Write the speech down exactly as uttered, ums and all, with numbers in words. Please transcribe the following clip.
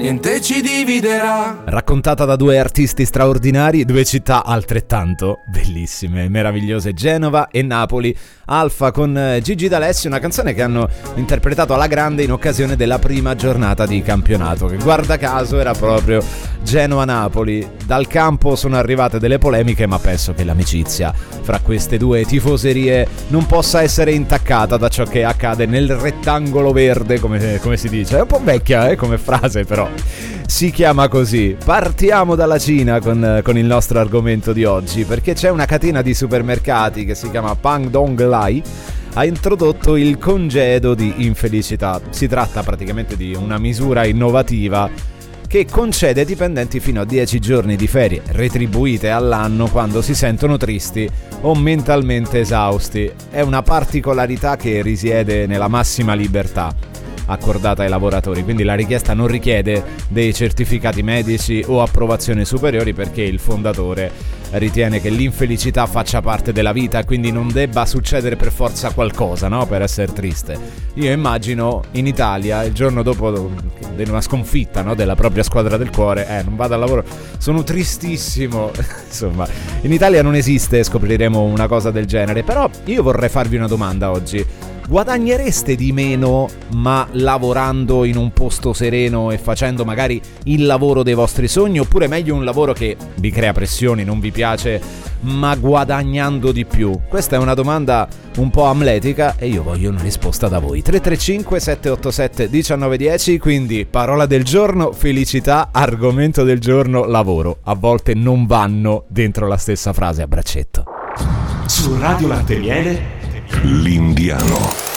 niente ci dividerà. Raccontata da due artisti straordinari, due città altrettanto bellissime, meravigliose, Genova e Napoli. Alfa con Gigi D'Alessio, una canzone che hanno interpretato alla grande in occasione della prima giornata di campionato, che guarda caso era proprio Genova-Napoli. Dal campo sono arrivate delle polemiche, ma penso che l'amicizia fra queste due tifoserie non possa essere intaccata da ciò che accade nel rettangolo verde, come, come si dice. È un po' vecchia eh, come frase, però si chiama così. Partiamo dalla Cina con, con il nostro argomento di oggi, perché c'è una catena di supermercati che si chiama Pangdong Lai, ha introdotto il congedo di infelicità. Si tratta praticamente di una misura innovativa che concede ai dipendenti fino a dieci giorni di ferie retribuite all'anno quando si sentono tristi o mentalmente esausti. È una particolarità che risiede nella massima libertà accordata ai lavoratori, quindi la richiesta non richiede dei certificati medici o approvazioni superiori, perché il fondatore ritiene che l'infelicità faccia parte della vita, quindi non debba succedere per forza qualcosa, no? Per essere triste. Io immagino in Italia il giorno dopo di una sconfitta, no? Della propria squadra del cuore, eh non vado al lavoro, sono tristissimo. Insomma, in Italia non esiste, scopriremo una cosa del genere. Però io vorrei farvi una domanda oggi. Guadagnereste di meno ma lavorando in un posto sereno e facendo magari il lavoro dei vostri sogni, oppure meglio un lavoro che vi crea pressioni, non vi piace, ma guadagnando di più? Questa è una domanda un po' amletica e io voglio una risposta da voi. Tre tre cinque sette otto sette uno nove uno zero, quindi parola del giorno felicità, argomento del giorno lavoro. A volte non vanno dentro la stessa frase a braccetto. Su Radio Latte Miele, l'Indiano.